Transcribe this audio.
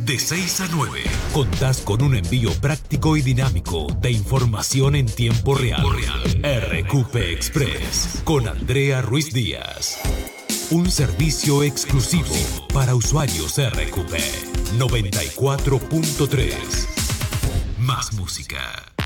De 6 a 9, contás con un envío práctico y dinámico de información en tiempo real. RQP Express con Andrea Ruiz Díaz. Un servicio exclusivo para usuarios RQP 94.3. Más música.